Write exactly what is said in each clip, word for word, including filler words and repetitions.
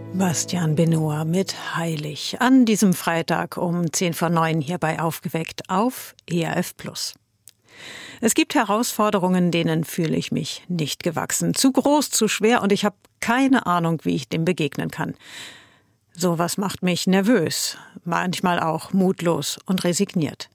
Bastian Benoit mit Heilig an diesem Freitag um zehn vor neun hier bei Aufgeweckt auf E R F Plus. Es gibt Herausforderungen, denen fühle ich mich nicht gewachsen. Zu groß, zu schwer und ich habe keine Ahnung, wie ich dem begegnen kann. Sowas macht mich nervös, manchmal auch mutlos und resigniert.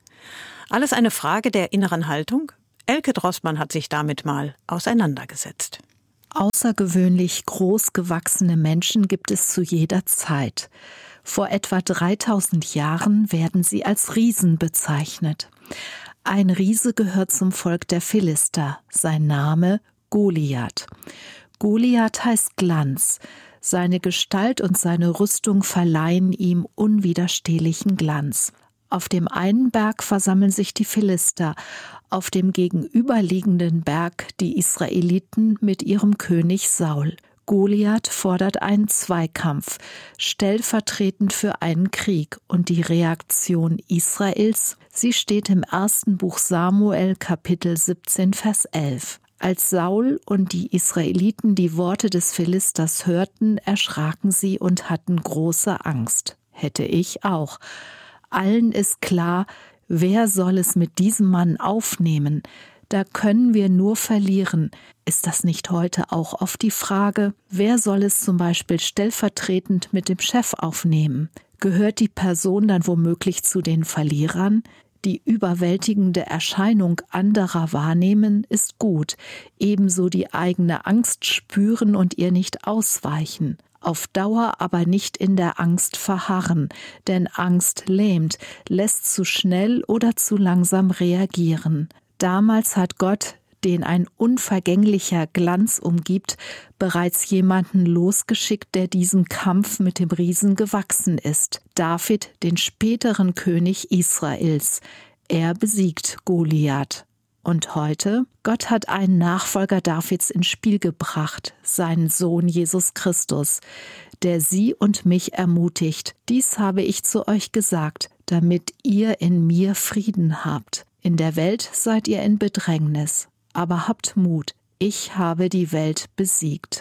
Alles eine Frage der inneren Haltung? Elke Drossmann hat sich damit mal auseinandergesetzt. Außergewöhnlich groß gewachsene Menschen gibt es zu jeder Zeit. Vor etwa dreitausend Jahren werden sie als Riesen bezeichnet. Ein Riese gehört zum Volk der Philister, sein Name Goliath. Goliath heißt Glanz. Seine Gestalt und seine Rüstung verleihen ihm unwiderstehlichen Glanz. Auf dem einen Berg versammeln sich die Philister, auf dem gegenüberliegenden Berg die Israeliten mit ihrem König Saul. Goliath fordert einen Zweikampf, stellvertretend für einen Krieg. Und die Reaktion Israels, sie steht im ersten Buch Samuel, Kapitel siebzehn, Vers elf. Als Saul und die Israeliten die Worte des Philisters hörten, erschraken sie und hatten große Angst. Hätte ich auch. Allen ist klar, wer soll es mit diesem Mann aufnehmen? Da können wir nur verlieren. Ist das nicht heute auch oft die Frage, wer soll es zum Beispiel stellvertretend mit dem Chef aufnehmen? Gehört die Person dann womöglich zu den Verlierern? Die überwältigende Erscheinung anderer wahrnehmen ist gut, ebenso die eigene Angst spüren und ihr nicht ausweichen. Auf Dauer aber nicht in der Angst verharren, denn Angst lähmt, lässt zu schnell oder zu langsam reagieren. Damals hat Gott, den ein unvergänglicher Glanz umgibt, bereits jemanden losgeschickt, der diesem Kampf mit dem Riesen gewachsen ist. David, den späteren König Israels. Er besiegt Goliath. Und heute? Gott hat einen Nachfolger Davids ins Spiel gebracht, seinen Sohn Jesus Christus, der sie und mich ermutigt. Dies habe ich zu euch gesagt, damit ihr in mir Frieden habt. In der Welt seid ihr in Bedrängnis, aber habt Mut, ich habe die Welt besiegt.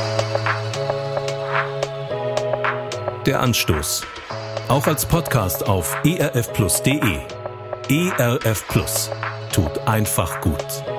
Der Anstoß. Auch als Podcast auf e r f plus punkt d e. E R F Plus. Tut einfach gut.